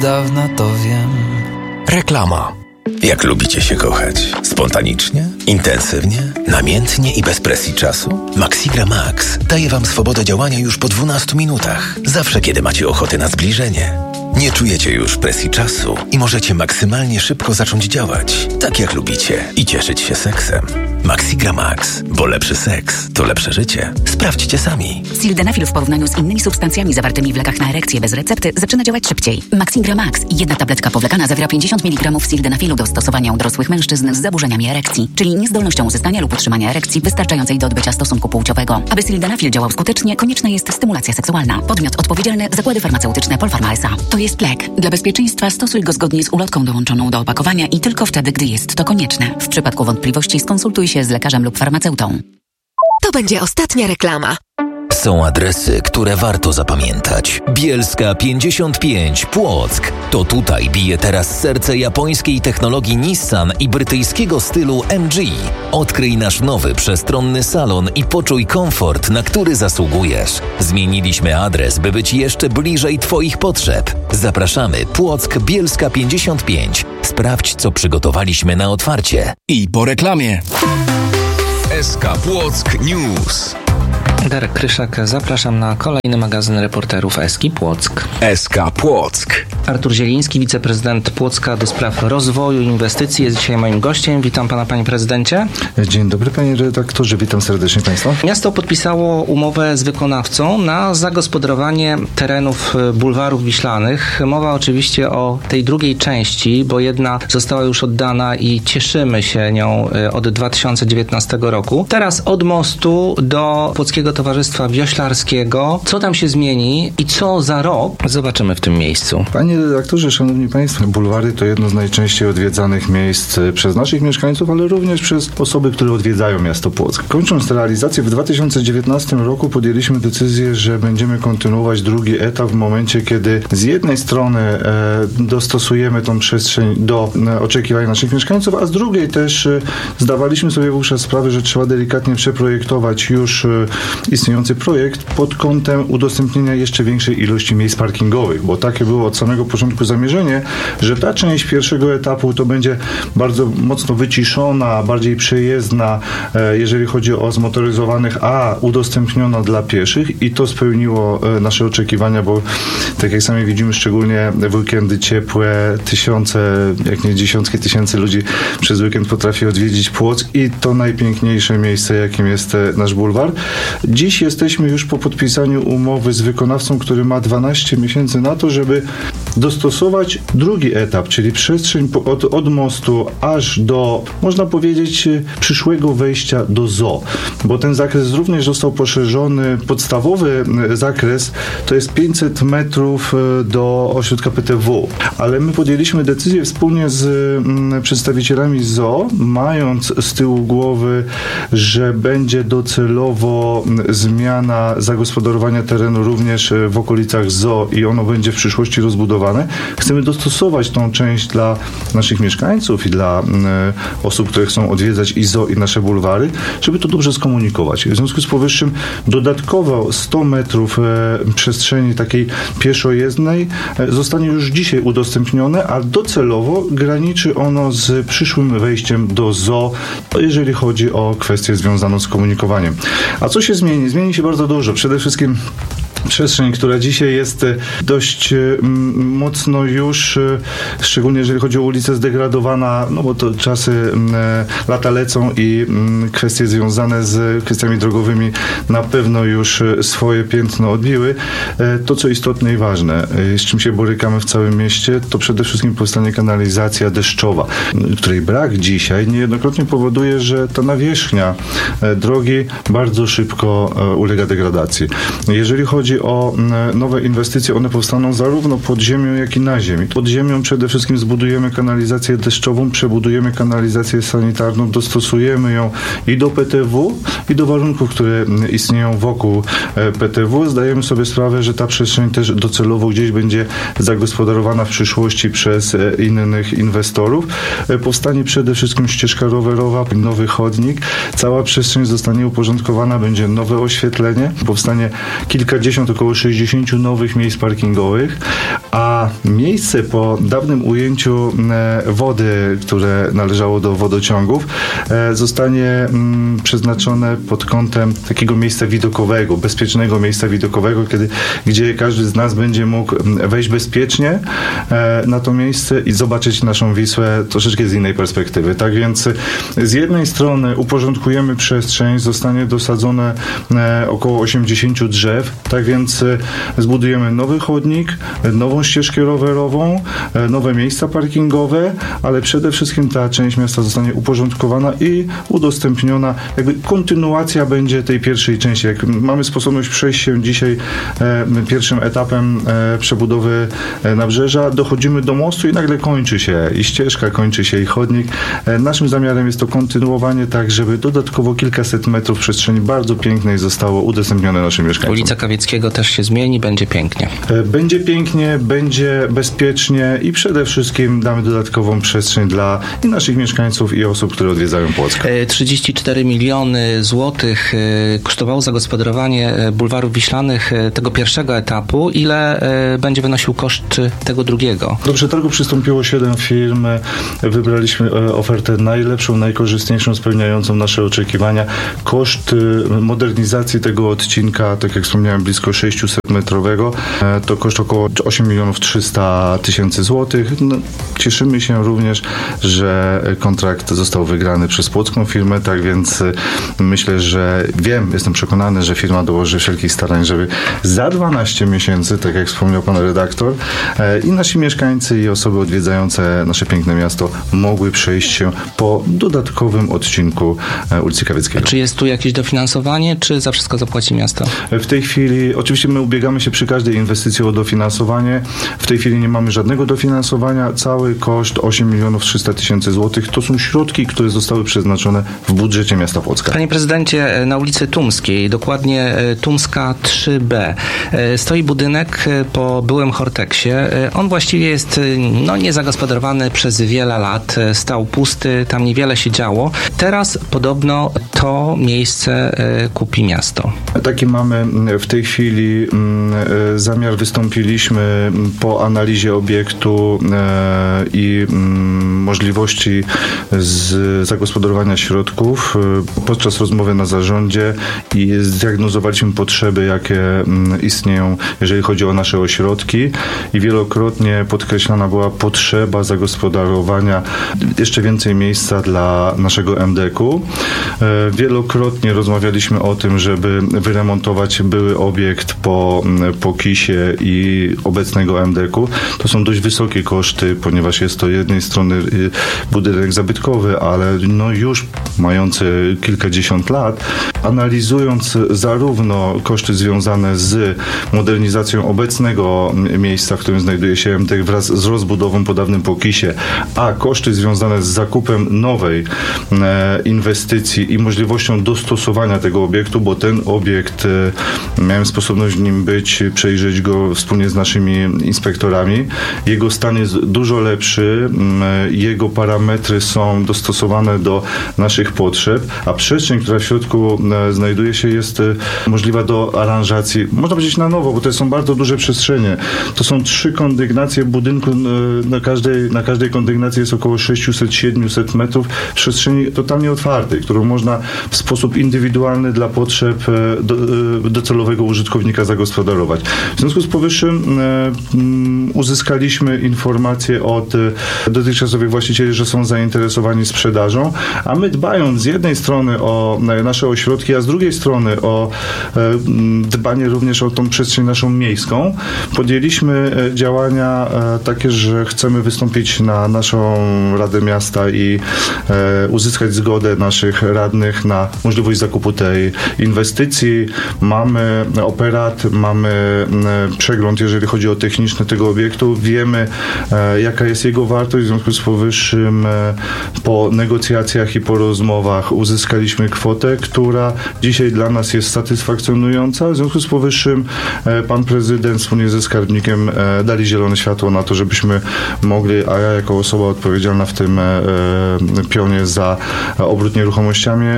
Dawno to wiem. Reklama. Jak lubicie się kochać? Spontanicznie? Intensywnie? Namiętnie i bez presji czasu? Maxigra Max daje Wam swobodę działania już po 12 minutach. Zawsze, kiedy macie ochotę na zbliżenie. Nie czujecie już presji czasu i możecie maksymalnie szybko zacząć działać, tak jak lubicie, i cieszyć się seksem. Maxigra Max, bo lepszy seks to lepsze życie. Sprawdźcie sami. Sildenafil w porównaniu z innymi substancjami zawartymi w lekach na erekcję bez recepty zaczyna działać szybciej. Maxigra Max, jedna tabletka powlekana, zawiera 50 mg sildenafilu do stosowania u dorosłych mężczyzn z zaburzeniami erekcji, czyli niezdolnością uzyskania lub utrzymania erekcji wystarczającej do odbycia stosunku płciowego. Aby sildenafil działał skutecznie, konieczna jest stymulacja seksualna. Podmiot odpowiedzialny: Zakłady Farmaceutyczne Polpharma S.A. To jest lek. Dla bezpieczeństwa stosuj go zgodnie z ulotką dołączoną do opakowania i tylko wtedy, gdy jest to konieczne. W przypadku wątpliwości skonsultuj się z lekarzem lub farmaceutą. To będzie ostatnia reklama. Są adresy, które warto zapamiętać. Bielska 55, Płock. To tutaj bije teraz serce japońskiej technologii Nissan i brytyjskiego stylu MG. Odkryj nasz nowy, przestronny salon i poczuj komfort, na który zasługujesz. Zmieniliśmy adres, by być jeszcze bliżej Twoich potrzeb. Zapraszamy. Płock, Bielska 55. Sprawdź, co przygotowaliśmy na otwarcie. I po reklamie. SK Płock News. Darek Kryszak, zapraszam na kolejny magazyn reporterów Eski Płock. SK Płock. Artur Zieliński, wiceprezydent Płocka do spraw rozwoju i inwestycji, jest dzisiaj moim gościem. Witam pana, panie prezydencie. Dzień dobry, panie redaktorze, witam serdecznie państwa. Miasto podpisało umowę z wykonawcą na zagospodarowanie terenów bulwarów wiślanych. Mowa oczywiście o tej drugiej części, bo jedna została już oddana i cieszymy się nią od 2019 roku. Teraz od mostu do Płockiego Towarzystwa Wioślarskiego. Co tam się zmieni i co za rok zobaczymy w tym miejscu? Panie redaktorze, szanowni państwo, bulwary to jedno z najczęściej odwiedzanych miejsc przez naszych mieszkańców, ale również przez osoby, które odwiedzają miasto Płock. Kończąc realizację w 2019 roku podjęliśmy decyzję, że będziemy kontynuować drugi etap w momencie, kiedy z jednej strony dostosujemy tą przestrzeń do oczekiwań naszych mieszkańców, a z drugiej też zdawaliśmy sobie wówczas sprawę, że trzeba delikatnie przeprojektować już istniejący projekt pod kątem udostępnienia jeszcze większej ilości miejsc parkingowych, bo takie było od samego początku zamierzenie, że ta część pierwszego etapu to będzie bardzo mocno wyciszona, bardziej przejezdna, jeżeli chodzi o zmotoryzowanych, a udostępniona dla pieszych, i to spełniło nasze oczekiwania, bo tak jak sami widzimy, szczególnie w weekendy ciepłe, tysiące, jak nie dziesiątki tysięcy ludzi przez weekend potrafi odwiedzić Płock i to najpiękniejsze miejsce, jakim jest nasz bulwar. Dziś jesteśmy już po podpisaniu umowy z wykonawcą, który ma 12 miesięcy na to, żeby dostosować drugi etap, czyli przestrzeń od mostu aż do, można powiedzieć, przyszłego wejścia do zoo, bo ten zakres również został poszerzony. Podstawowy zakres to jest 500 metrów do ośrodka PTW, ale my podjęliśmy decyzję wspólnie z przedstawicielami zoo, mając z tyłu głowy, że będzie docelowo zmiana zagospodarowania terenu również w okolicach zoo i ono będzie w przyszłości rozbudowane. Chcemy dostosować tą część dla naszych mieszkańców i dla osób, które chcą odwiedzać i zoo, i nasze bulwary, żeby to dobrze skomunikować. W związku z powyższym dodatkowo 100 metrów przestrzeni takiej pieszojezdnej zostanie już dzisiaj udostępnione, a docelowo graniczy ono z przyszłym wejściem do zoo, jeżeli chodzi o kwestię związaną z komunikowaniem. A co się zmieni? Zmieni się bardzo dużo. Przede wszystkim przestrzeń, która dzisiaj jest dość mocno już, szczególnie jeżeli chodzi o ulicę, zdegradowana, no bo to czasy, lata lecą i kwestie związane z kwestiami drogowymi na pewno już swoje piętno odbiły. To, co istotne i ważne, z czym się borykamy w całym mieście, to przede wszystkim powstanie kanalizacja deszczowa, której brak dzisiaj niejednokrotnie powoduje, że ta nawierzchnia drogi bardzo szybko ulega degradacji. Jeżeli chodzi o nowe inwestycje, one powstaną zarówno pod ziemią, jak i na ziemi. Pod ziemią przede wszystkim zbudujemy kanalizację deszczową, przebudujemy kanalizację sanitarną, dostosujemy ją i do PTW, i do warunków, które istnieją wokół PTW. Zdajemy sobie sprawę, że ta przestrzeń też docelowo gdzieś będzie zagospodarowana w przyszłości przez innych inwestorów. Powstanie przede wszystkim ścieżka rowerowa, nowy chodnik. Cała przestrzeń zostanie uporządkowana, będzie nowe oświetlenie. Powstanie kilkadziesiąt 60, około 60 nowych miejsc parkingowych, a miejsce po dawnym ujęciu wody, które należało do wodociągów, zostanie przeznaczone pod kątem takiego miejsca widokowego, bezpiecznego miejsca widokowego, gdzie każdy z nas będzie mógł wejść bezpiecznie na to miejsce i zobaczyć naszą Wisłę troszeczkę z innej perspektywy. Tak więc z jednej strony uporządkujemy przestrzeń, zostanie dosadzone około 80 drzew, tak więc zbudujemy nowy chodnik, nową ścieżkę rowerową, nowe miejsca parkingowe, ale przede wszystkim ta część miasta zostanie uporządkowana i udostępniona. Jakby kontynuacja będzie tej pierwszej części. Jak mamy sposobność przejść się dzisiaj pierwszym etapem przebudowy nabrzeża, dochodzimy do mostu i nagle kończy się i ścieżka, kończy się i chodnik. Naszym zamiarem jest to kontynuowanie tak, żeby dodatkowo kilkaset metrów przestrzeni bardzo pięknej zostało udostępnione naszym mieszkańcom. Ulica Kawieckiego też się zmieni, będzie pięknie. Będzie pięknie, będzie bezpiecznie i przede wszystkim damy dodatkową przestrzeń dla i naszych mieszkańców i osób, które odwiedzają Płock. 34 miliony złotych kosztowało zagospodarowanie bulwarów wiślanych tego pierwszego etapu. Ile będzie wynosił koszt tego drugiego? Do przetargu przystąpiło 7 firm. Wybraliśmy ofertę najlepszą, najkorzystniejszą, spełniającą nasze oczekiwania. Koszt modernizacji tego odcinka, tak jak wspomniałem, blisko 600-metrowego, to koszt około 8 300 000 złotych. No, cieszymy się również, że kontrakt został wygrany przez płocką firmę, tak więc myślę, że jestem przekonany, że firma dołoży wszelkich starań, żeby za 12 miesięcy, tak jak wspomniał pan redaktor, i nasi mieszkańcy i osoby odwiedzające nasze piękne miasto mogły przejść się po dodatkowym odcinku ulicy Kawieckiego. Czy jest tu jakieś dofinansowanie, czy za wszystko zapłaci miasto? W tej chwili, oczywiście my ubiegamy się przy każdej inwestycji o dofinansowanie. W tej chwili nie mamy żadnego dofinansowania. Cały koszt 8 300 000 złotych to są środki, które zostały przeznaczone w budżecie miasta Płocka. Panie prezydencie, na ulicy Tumskiej, dokładnie Tumska 3B, stoi budynek po byłym Horteksie. On właściwie jest niezagospodarowany przez wiele lat, stał pusty, tam niewiele się działo. Teraz podobno to miejsce kupi miasto. Taki mamy w tej chwili zamiar. Wystąpiliśmy po analizie obiektu i możliwości zagospodarowania środków podczas rozmowy na zarządzie i zdiagnozowaliśmy potrzeby, jakie istnieją, jeżeli chodzi o nasze ośrodki, i wielokrotnie podkreślana była potrzeba zagospodarowania jeszcze więcej miejsca dla naszego MDK-u. Wielokrotnie rozmawialiśmy o tym, żeby wyremontować były obiekt po KIS-ie i obecnego MDK-u. To są dość wysokie koszty, ponieważ jest to z jednej strony budynek zabytkowy, ale już mający kilkadziesiąt lat. Analizując zarówno koszty związane z modernizacją obecnego miejsca, w którym znajduje się MDK wraz z rozbudową po dawnym KIS-ie, a koszty związane z zakupem nowej inwestycji i możliwością dostosowania tego obiektu, bo ten obiekt, miałem sposobność w nim być, przejrzeć go wspólnie z naszymi inspektorami. Jego stan jest dużo lepszy, jego parametry są dostosowane do naszych potrzeb, a przestrzeń, która w środku znajduje się, jest możliwa do aranżacji, można powiedzieć na nowo, bo to są bardzo duże przestrzenie. To są 3 kondygnacje budynku, na każdej kondygnacji jest około 600-700 metrów przestrzeni totalnie otwartej, którą można w sposób indywidualny dla potrzeb docelowego użytkownika zagospodarować. W związku z powyższym uzyskaliśmy informacje od dotychczasowych właścicieli, że są zainteresowani sprzedażą, a my, dbając z jednej strony o nasze ośrodki, a z drugiej strony o dbanie również o tą przestrzeń naszą miejską, podjęliśmy działania takie, że chcemy wystąpić na naszą Radę Miasta i uzyskać zgodę naszych radnych na możliwość zakupu tej inwestycji. Mamy operat, mamy przegląd, jeżeli chodzi o techniczne tego obiektu. Wiemy, jaka jest jego wartość. W związku z powyższym po negocjacjach i po rozmowach uzyskaliśmy kwotę, która dzisiaj dla nas jest satysfakcjonująca. W związku z powyższym pan prezydent wspólnie ze skarbnikiem dali zielone światło na to, żebyśmy mogli, a ja jako osoba odpowiedzialna w tym pionie za obrót nieruchomościami,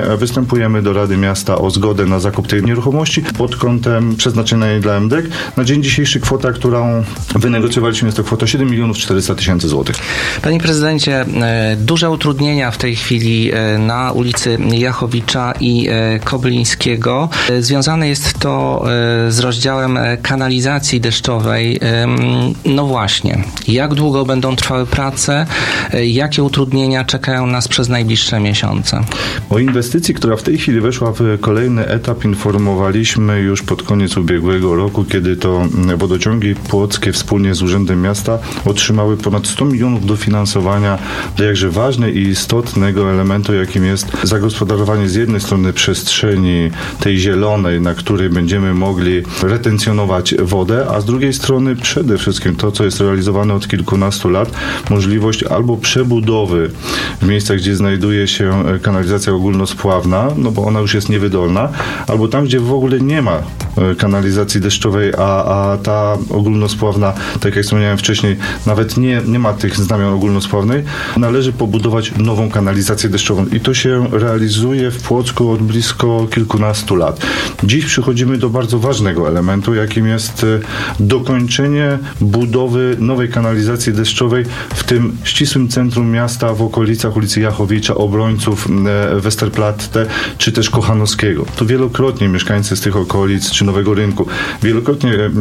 występujemy do Rady Miasta o zgodę na zakup tej nieruchomości pod kątem przeznaczenia jej dla MDEK. Na dzień dzisiejszy kwota, którą wynegocjowaliśmy, jest to kwota 7 400 000 złotych. Panie prezydencie, duże utrudnienia w tej chwili na ulicy Jachowicza i Kobylińskiego. Związane jest to z rozdziałem kanalizacji deszczowej. No właśnie, jak długo będą trwały prace? Jakie utrudnienia czekają nas przez najbliższe miesiące? O inwestycji, która w tej chwili weszła w kolejny etap, informowaliśmy już pod koniec ubiegłego roku, kiedy to wodociągi płockie wspólnie z Urzędem Miasta otrzymały ponad 100 milionów dofinansowania do jakże ważnej i istotnego elementu, jakim jest zagospodarowanie z jednej strony przestrzeni tej zielonej, na której będziemy mogli retencjonować wodę, a z drugiej strony przede wszystkim to, co jest realizowane od kilkunastu lat, możliwość albo przebudowy w miejscach, gdzie znajduje się kanalizacja ogólnospławna, no bo ona już jest niewydolna, albo tam, gdzie w ogóle nie ma kanalizacji deszczowej, a ta ogólnospławna, tak jak wspomniałem wcześniej, nawet nie ma tych znamion ogólnospławnej, należy pobudować nową kanalizację deszczową i to się realizuje w Płocku od blisko kilkunastu lat. Dziś przychodzimy do bardzo ważnego elementu, jakim jest dokończenie budowy nowej kanalizacji deszczowej w tym ścisłym centrum miasta, w okolicach ulicy Jachowicza, Obrońców, Westerplatte, czy też Kochanowskiego. To wielokrotnie mieszkańcy z tych okolic, czy Nowego Rynku, wielokrotnie